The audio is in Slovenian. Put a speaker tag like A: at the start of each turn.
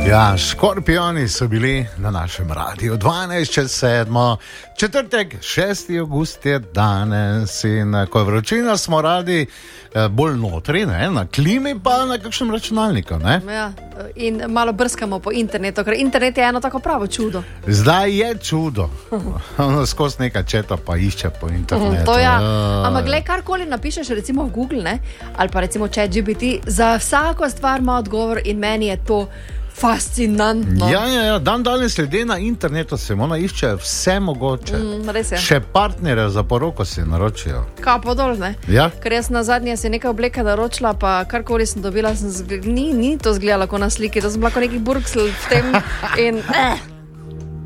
A: Ja, škorpioni so bili na našem radiju 12:07, četrtek, 6. avgust je danes in ko je vročina, smo radi bolj notri, ne? Na klimi pa na kakšnem računalniku. Ne?
B: Ja, in malo brskamo po internetu, ker internet je eno tako pravo čudo.
A: Zdaj je čudo. Ono skozi neka četa pa išče po internetu.
B: To ja. Ampak glej, karkoli napišeš recimo v Google, ne? Ali pa recimo ChatGPT, za vsako stvar ima odgovor in meni je to fascinantno.
A: Ja, danes ljudje na internetu se ona išče vse mogoče.
B: Res je.
A: Še partnere za poroko si naročijo.
B: Kapo dol, ne?
A: Ja.
B: Ker jaz na zadnje si nekaj obleke naročila, pa karkoli sem dobila, ni to zgledala kot na sliki, to sem bila kot neki burksel v tem in